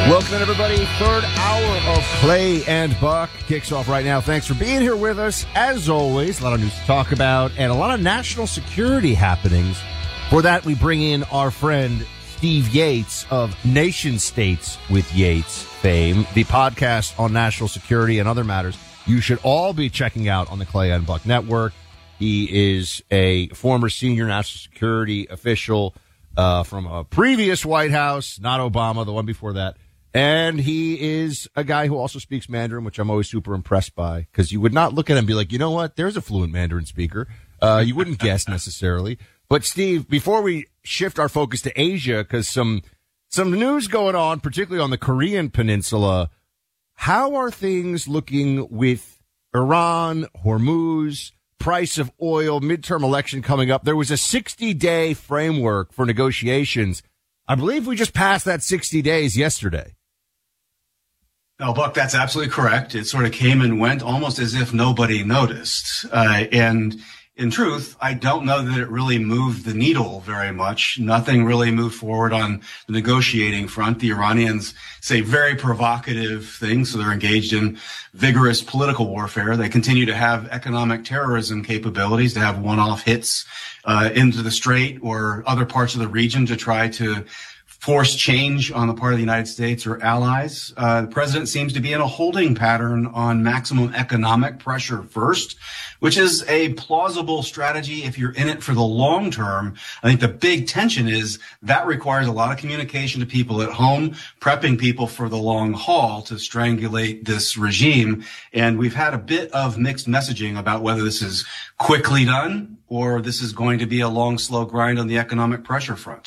Welcome, everybody. Third hour of Clay and Buck kicks off right now. Thanks for being here with us. As always, a lot of news to talk about and a lot of national security happenings. For that, we bring in our friend Steve Yates of Nation States with Yates fame, the podcast on national security and other matters you should all be checking out on the Clay and Buck Network. He is a former senior national security official from a previous White House, not Obama, the one before that. And he is a guy who also speaks Mandarin, which I'm always super impressed by, because you would not look at him and be like, you know what, there's a fluent Mandarin speaker. You wouldn't guess necessarily. But, Steve, before we shift our focus to Asia, because some news going on, particularly on the Korean Peninsula, how are things looking with Iran, Hormuz, price of oil, midterm election coming up? There was a 60-day framework for negotiations. I believe we just passed that 60 days yesterday. No, Buck, that's absolutely correct. It sort of came and went almost as if nobody noticed. And in truth, I don't know that it really moved the needle very much. Nothing really moved forward on the negotiating front. The Iranians say very provocative things, so they're engaged in vigorous political warfare. They continue to have economic terrorism capabilities, to have one-off hits into the Strait or other parts of the region to try to force change on the part of the United States or allies. The president seems to be in a holding pattern on maximum economic pressure first, which is a plausible strategy if you're in it for the long term. I think the big tension is that requires a lot of communication to people at home, prepping people for the long haul to strangulate this regime. And we've had a bit of mixed messaging about whether this is quickly done or this is going to be a long, slow grind on the economic pressure front.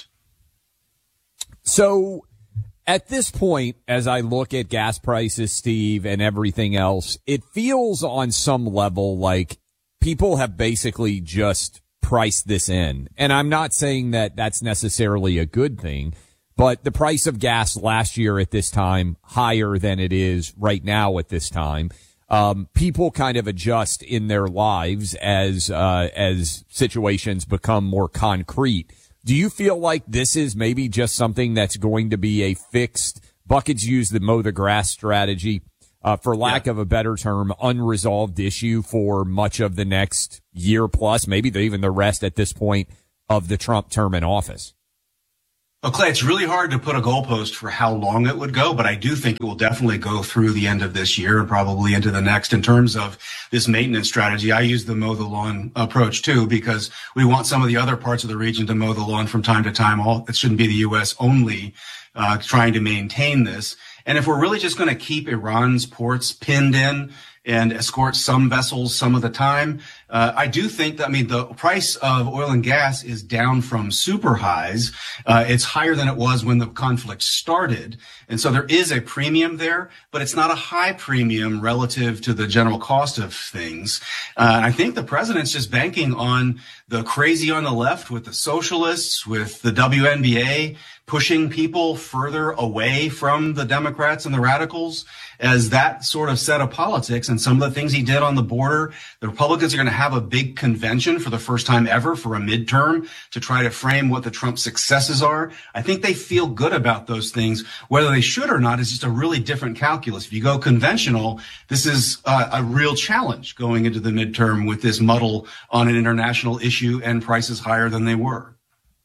So at this point, as I look at gas prices, Steve, and everything else, it feels on some level like people have basically just priced this in. And I'm not saying that that's necessarily a good thing, but the price of gas last year at this time, higher than it is right now at this time. People kind of adjust in their lives as situations become more concrete. Do you feel like this is maybe just something that's going to be a fixed, Buckets use the mow the grass strategy, for lack of a better term, unresolved issue for much of the next year plus, maybe even the rest at this point of the Trump term in office? Well, Clay, it's really hard to put a goalpost for how long it would go, but I do think it will definitely go through the end of this year and probably into the next in terms of this maintenance strategy. I use the mow the lawn approach too, because we want some of the other parts of the region to mow the lawn from time to time. It shouldn't be the U.S. only trying to maintain this. And if we're really just going to keep Iran's ports pinned in and escort some vessels some of the time, I do think that, the price of oil and gas is down from super highs. It's higher than it was when the conflict started. And so there is a premium there, but it's not a high premium relative to the general cost of things. I think the president's just banking on the crazy on the left with the socialists, with the WNBA, pushing people further away from the Democrats and the radicals as that sort of set of politics. And some of the things he did on the border, the Republicans are going to have a big convention for the first time ever for a midterm to try to frame what the Trump successes are. I think they feel good about those things. Whether they should or not is just a really different calculus. If you go conventional, this is a real challenge going into the midterm with this muddle on an international issue and prices higher than they were.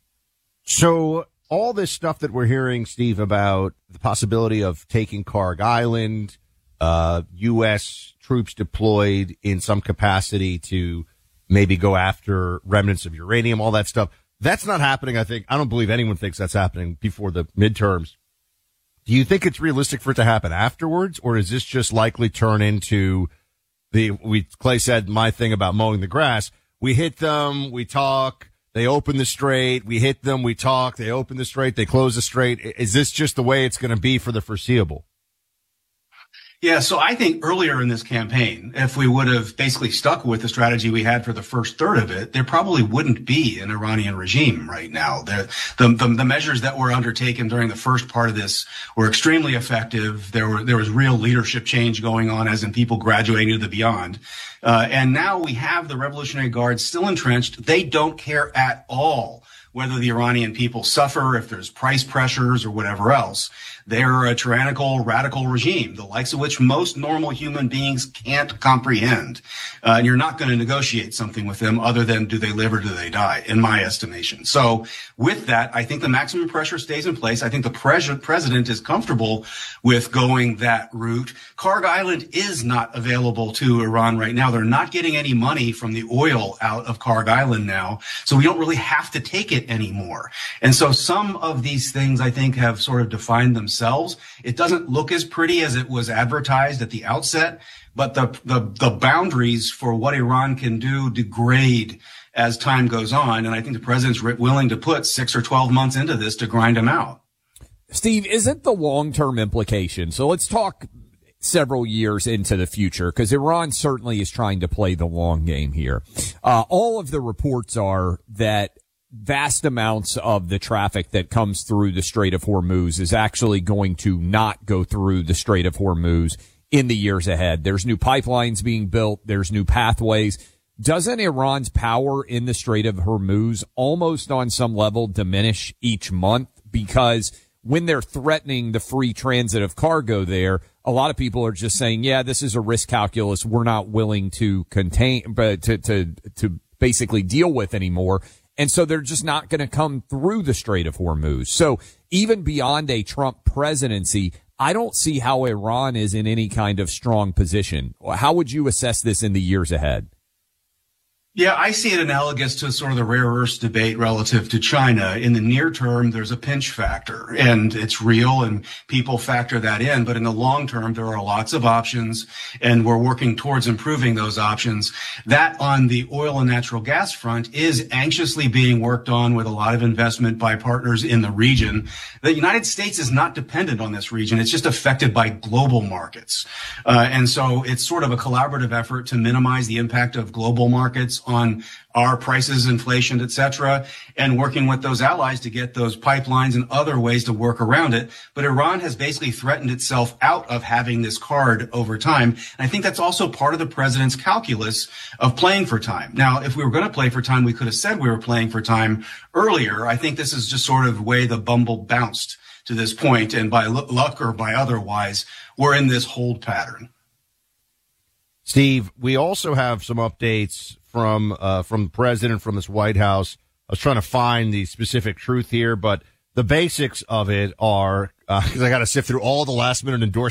So all this stuff that we're hearing, Steve, about the possibility of taking Karg Island, U.S. troops deployed in some capacity to maybe go after remnants of uranium, all that stuff, that's not happening, I think. I don't believe anyone thinks that's happening before the midterms. Do you think it's realistic for it to happen afterwards, or is this just likely turn into Clay said my thing about mowing the grass? We hit them, we talk, they open the strait, we hit them, we talk, they open the strait, they close the strait. Is this just the way it's going to be for the foreseeable? Yeah, so I think earlier in this campaign, if we would have basically stuck with the strategy we had for the first third of it, there probably wouldn't be an Iranian regime right now. The measures that were undertaken during the first part of this were extremely effective. There was real leadership change going on, as in people graduating to the beyond. And now we have the Revolutionary Guard still entrenched. They don't care at all whether the Iranian people suffer, if there's price pressures or whatever else. They're a tyrannical, radical regime, the likes of which most normal human beings can't comprehend. And you're not going to negotiate something with them other than do they live or do they die, in my estimation. So with that, I think the maximum pressure stays in place. I think the president is comfortable with going that route. Karg Island is not available to Iran right now. They're not getting any money from the oil out of Karg Island now. So we don't really have to take it anymore. And so some of these things, I think, have sort of defined themselves. It doesn't look as pretty as it was advertised at the outset, but the boundaries for what Iran can do degrade as time goes on. And I think the president's willing to put 6 or 12 months into this to grind them out. Steve, isn't the long-term implication? So let's talk several years into the future, because Iran certainly is trying to play the long game here. All of the reports are that vast amounts of the traffic that comes through the Strait of Hormuz is actually going to not go through the Strait of Hormuz in the years ahead. There's new pipelines being built. There's new pathways. Doesn't Iran's power in the Strait of Hormuz almost on some level diminish each month? Because when they're threatening the free transit of cargo there, a lot of people are just saying, yeah, this is a risk calculus we're not willing to contain, but to basically deal with anymore. And so they're just not going to come through the Strait of Hormuz. So even beyond a Trump presidency, I don't see how Iran is in any kind of strong position. How would you assess this in the years ahead? Yeah, I see it analogous to sort of the rare earths debate relative to China. In the near term, there's a pinch factor, and it's real, and people factor that in. But in the long term, there are lots of options, and we're working towards improving those options. That on the oil and natural gas front is anxiously being worked on with a lot of investment by partners in the region. The United States is not dependent on this region. It's just affected by global markets. And so it's sort of a collaborative effort to minimize the impact of global markets on our prices, inflation, et cetera, and working with those allies to get those pipelines and other ways to work around it. But Iran has basically threatened itself out of having this card over time. And I think that's also part of the president's calculus of playing for time. Now, if we were going to play for time, we could have said we were playing for time earlier. I think this is just sort of the way the bumble bounced to this point, and by luck or by otherwise, we're in this hold pattern. Steve, we also have some updates from the president, from this White House. I was trying to find the specific truth here, but the basics of it are, because I got to sift through all the last minute endorsements